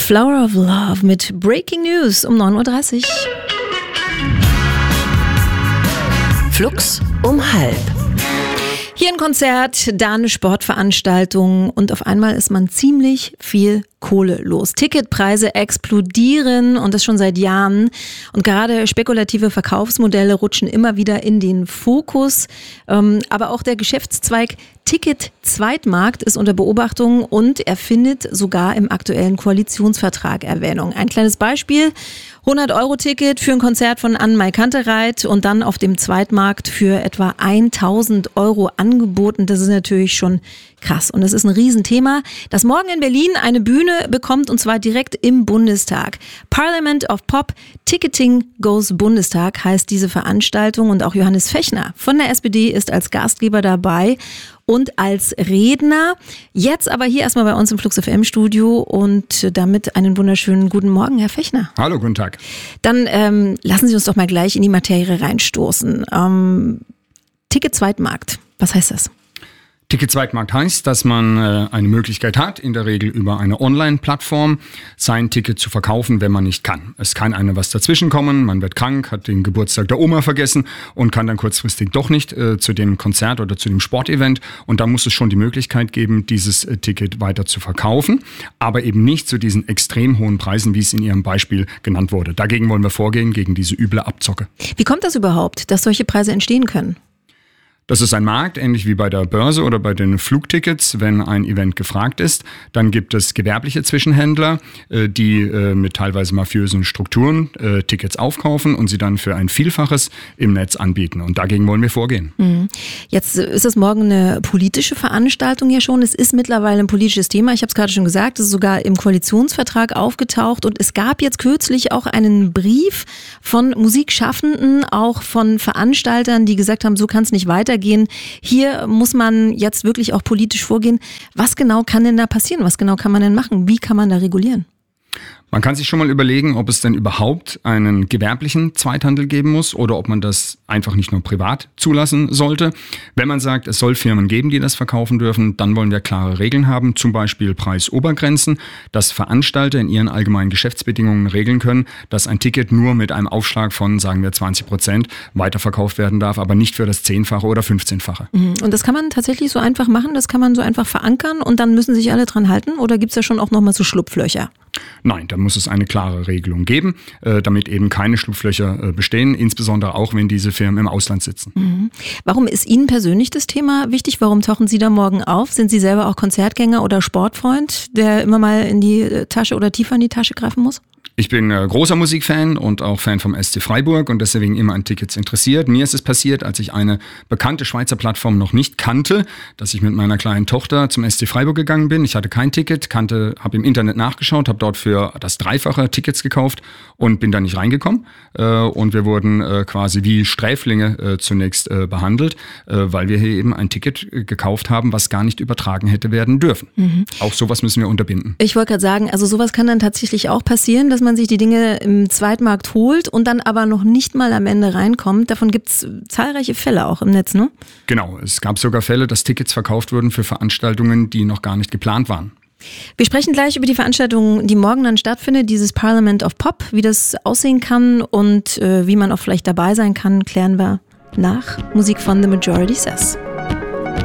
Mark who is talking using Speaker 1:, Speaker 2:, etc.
Speaker 1: Flower of Love mit Breaking News um 9.30 Uhr.
Speaker 2: Flux um 12:30.
Speaker 1: Hier ein Konzert, da eine Sportveranstaltung und auf einmal ist man ziemlich viel Kohle los. Ticketpreise explodieren und das schon seit Jahren. Und gerade spekulative Verkaufsmodelle rutschen immer wieder in den Fokus. Aber auch der Geschäftszweig Ticket-Zweitmarkt ist unter Beobachtung und er findet sogar im aktuellen Koalitionsvertrag Erwähnung. Ein kleines Beispiel: 100-Euro-Ticket für ein Konzert von Anne-Mai Kantereit und dann auf dem Zweitmarkt für etwa 1.000 Euro angeboten. Das ist natürlich schon krass und es ist ein Riesenthema, das morgen in Berlin eine Bühne bekommt und zwar direkt im Bundestag. Parliament of Pop, Ticketing Goes Bundestag heißt diese Veranstaltung und auch Johannes Fechner von der SPD ist als Gastgeber dabei und als Redner. Jetzt aber hier erstmal bei uns im Flux FM Studio und damit einen wunderschönen guten Morgen, Herr Fechner.
Speaker 3: Hallo, guten Tag.
Speaker 1: Dann lassen Sie uns doch mal gleich in die Materie reinstoßen. Ticket-Zweitmarkt, was heißt das?
Speaker 3: Ticket-Zweitmarkt heißt, dass man eine Möglichkeit hat, in der Regel über eine Online-Plattform sein Ticket zu verkaufen, wenn man nicht kann. Es kann einem was dazwischenkommen, man wird krank, hat den Geburtstag der Oma vergessen und kann dann kurzfristig doch nicht zu dem Konzert oder zu dem Sportevent. Und da muss es schon die Möglichkeit geben, dieses Ticket weiter zu verkaufen, aber eben nicht zu diesen extrem hohen Preisen, wie es in Ihrem Beispiel genannt wurde. Dagegen wollen wir vorgehen, gegen diese üble Abzocke.
Speaker 1: Wie kommt das überhaupt, dass solche Preise entstehen können?
Speaker 3: Das ist ein Markt, ähnlich wie bei der Börse oder bei den Flugtickets. Wenn ein Event gefragt ist, dann gibt es gewerbliche Zwischenhändler, die mit teilweise mafiösen Strukturen Tickets aufkaufen und sie dann für ein Vielfaches im Netz anbieten. Und dagegen wollen wir vorgehen.
Speaker 1: Jetzt ist es morgen eine politische Veranstaltung ja schon. Es ist mittlerweile ein politisches Thema. Ich habe es gerade schon gesagt, es ist sogar im Koalitionsvertrag aufgetaucht. Und es gab jetzt kürzlich auch einen Brief von Musikschaffenden, auch von Veranstaltern, die gesagt haben, so kann es nicht weitergehen. Hier muss man jetzt wirklich auch politisch vorgehen. Was genau kann denn da passieren? Was genau kann man denn machen? Wie kann man da regulieren?
Speaker 3: Man kann sich schon mal überlegen, ob es denn überhaupt einen gewerblichen Zweithandel geben muss oder ob man das einfach nicht nur privat zulassen sollte. Wenn man sagt, es soll Firmen geben, die das verkaufen dürfen, dann wollen wir klare Regeln haben, zum Beispiel Preisobergrenzen, dass Veranstalter in ihren allgemeinen Geschäftsbedingungen regeln können, dass ein Ticket nur mit einem Aufschlag von, sagen wir, 20% weiterverkauft werden darf, aber nicht für das 10-fache oder 15-fache.
Speaker 1: Und das kann man tatsächlich so einfach machen? Das kann man so einfach verankern und dann müssen sich alle dran halten? Oder gibt es da schon auch nochmal so Schlupflöcher?
Speaker 3: Nein, da muss es eine klare Regelung geben, damit eben keine Schlupflöcher bestehen, insbesondere auch, wenn diese Firmen im Ausland sitzen.
Speaker 1: Warum ist Ihnen persönlich das Thema wichtig? Warum tauchen Sie da morgen auf? Sind Sie selber auch Konzertgänger oder Sportfreund, der immer mal in die Tasche oder tiefer in die Tasche greifen muss?
Speaker 3: Ich bin großer Musikfan und auch Fan vom SC Freiburg und deswegen immer an Tickets interessiert. Mir ist es passiert, als ich eine bekannte Schweizer Plattform noch nicht kannte, dass ich mit meiner kleinen Tochter zum SC Freiburg gegangen bin. Ich hatte kein Ticket, habe im Internet nachgeschaut, habe dort für das Dreifache Tickets gekauft und bin da nicht reingekommen. Und wir wurden quasi wie Sträflinge zunächst behandelt, weil wir hier eben ein Ticket gekauft haben, was gar nicht übertragen hätte werden dürfen. Auch sowas müssen wir unterbinden.
Speaker 1: Ich wollte gerade sagen, also sowas kann dann tatsächlich auch passieren, dass man sich die Dinge im Zweitmarkt holt und dann aber noch nicht mal am Ende reinkommt. Davon gibt es zahlreiche Fälle auch im Netz, ne?
Speaker 3: Genau, es gab sogar Fälle, dass Tickets verkauft wurden für Veranstaltungen, die noch gar nicht geplant waren.
Speaker 1: Wir sprechen gleich über die Veranstaltung, die morgen dann stattfindet, dieses Parliament of Pop, wie das aussehen kann und wie man auch vielleicht dabei sein kann, klären wir nach Musik von The Majority Says.